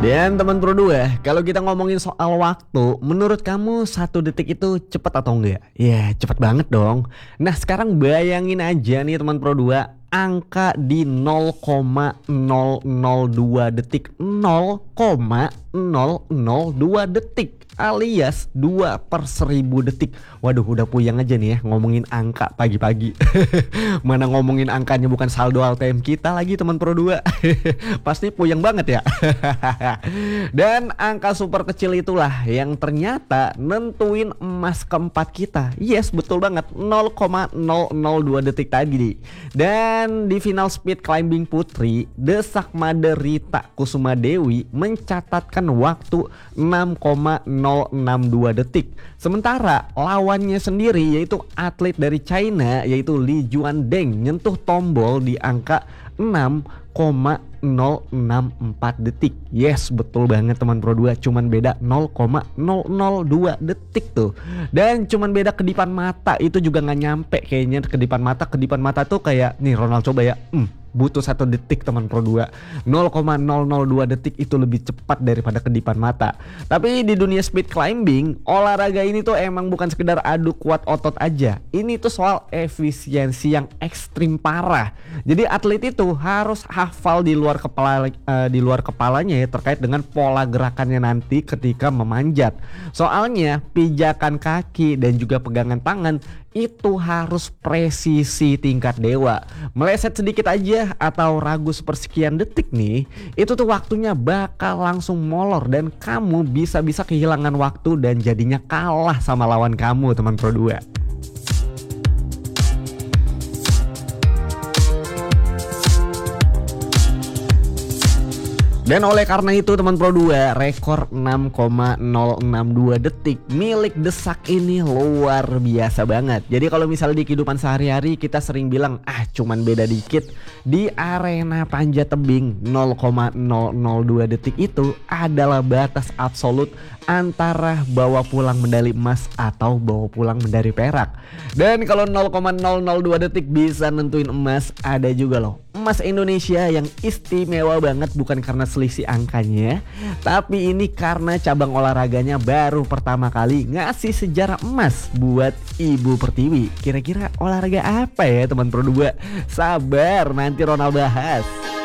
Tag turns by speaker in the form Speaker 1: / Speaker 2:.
Speaker 1: Dan teman Pro 2, kalau kita ngomongin soal waktu, menurut kamu 1 detik itu cepat atau enggak? Ya, cepat banget dong. Nah, sekarang bayangin aja nih teman Pro 2, angka di 0,002 detik. 0,002 detik alias 2/1000 detik. Waduh, udah puyeng aja nih ya ngomongin angka pagi-pagi. Mana ngomongin angkanya bukan saldo ATM kita lagi teman Pro 2. Pasti puyeng banget ya. Dan angka super kecil itulah yang ternyata nentuin emas keempat kita. Yes, betul banget, 0,002 detik tadi. Dan di final speed climbing putri, Desakmade Rita Kusuma Dewi mencatatkan waktu 6,062 detik. Sementara lawannya sendiri yaitu atlet dari China yaitu Li Juandeng nyentuh tombol di angka 6,064 detik. Yes, betul banget teman Pro 2, cuman beda 0,002 detik tuh. Dan cuman beda kedipan mata, itu juga nggak nyampe kayaknya kedipan mata. Kedipan mata tuh kayak nih Ronald coba ya. Butuh 1 detik teman Pro 2. 0,002 detik itu lebih cepat daripada kedipan mata. Tapi di dunia speed climbing, olahraga ini tuh emang bukan sekedar adu kuat otot aja. Ini tuh soal efisiensi yang ekstrim parah. Jadi atlet itu harus hafal di luar kepalanya ya terkait dengan pola gerakannya nanti ketika memanjat. Soalnya pijakan kaki dan juga pegangan tangan itu harus presisi tingkat dewa. Meleset sedikit aja atau ragu sepersekian detik nih, itu tuh waktunya bakal langsung molor dan kamu bisa-bisa kehilangan waktu dan jadinya kalah sama lawan kamu teman Pro 2. Dan oleh karena itu teman Pro 2, rekor 6,062 detik milik Desak ini luar biasa banget. Jadi kalau misalnya di kehidupan sehari-hari kita sering bilang cuman beda dikit, di arena panjat tebing 0,002 detik itu adalah batas absolut antara bawa pulang medali emas atau bawa pulang medali perak. Dan kalau 0,002 detik bisa nentuin emas, ada juga loh emas Indonesia yang istimewa banget, bukan karena selisih angkanya, tapi ini karena cabang olahraganya baru pertama kali ngasih sejarah emas buat Ibu Pertiwi. Kira-kira olahraga apa ya teman Pro 2? Sabar, nanti Ronald bahas.